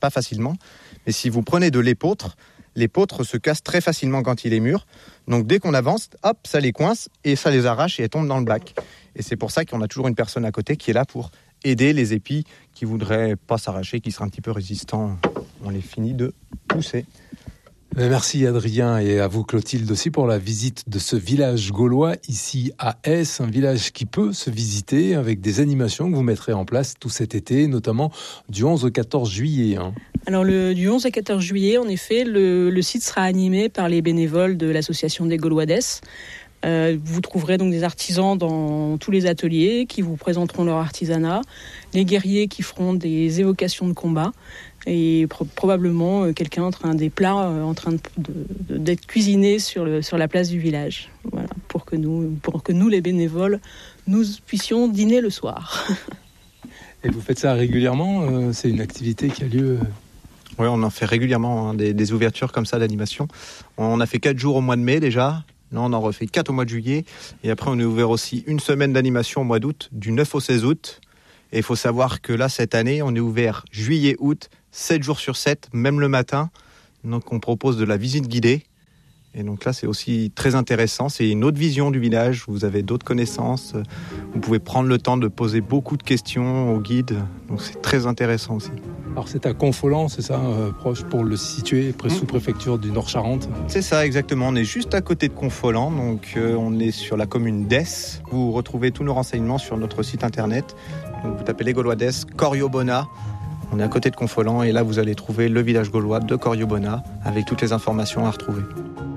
pas facilement. Mais si vous prenez de l'épeautre se casse très facilement quand il est mûr. Donc dès qu'on avance, hop, ça les coince et ça les arrache et elles tombent dans le bac. Et c'est pour ça qu'on a toujours une personne à côté qui est là pour aider les épis qui voudraient pas s'arracher, qui seraient un petit peu résistants. On les finit de pousser. Merci Adrien et à vous Clotilde aussi pour la visite de ce village gaulois ici à Ess, un village qui peut se visiter avec des animations que vous mettrez en place tout cet été, notamment du 11 au 14 juillet. Alors du 11 au 14 juillet, en effet, le site sera animé par les bénévoles de l'association des Gaulois d'Ess. Vous trouverez donc des artisans dans tous les ateliers qui vous présenteront leur artisanat, les guerriers qui feront des évocations de combat et probablement quelqu'un des plats en train d'être cuisinés sur la place du village. Voilà, pour que nous les bénévoles, nous puissions dîner le soir. Et vous faites ça régulièrement ? C'est une activité qui a lieu... Oui, on en fait régulièrement des ouvertures comme ça d'animation. On a fait 4 jours au mois de mai déjà. Là, on en refait 4 au mois de juillet. Et après, on est ouvert aussi une semaine d'animation au mois d'août, du 9 au 16 août. Et il faut savoir que là, cette année, on est ouvert juillet-août, 7 jours sur 7, même le matin. Donc, on propose de la visite guidée. Et donc là, c'est aussi très intéressant. C'est une autre vision du village. Vous avez d'autres connaissances. Vous pouvez prendre le temps de poser beaucoup de questions au guide. Donc, c'est très intéressant aussi. Alors, c'est à Confolens, c'est ça, proche pour le situer, sous-préfecture du Nord-Charente. C'est ça, exactement. On est juste à côté de Confolens. Donc, on est sur la commune d'Ess. Vous retrouvez tous nos renseignements sur notre site internet. Donc, vous tapez les Gaulois d'Ess, Coriobona. On est à côté de Confolens et là, vous allez trouver le village gaulois de Coriobona avec toutes les informations à retrouver.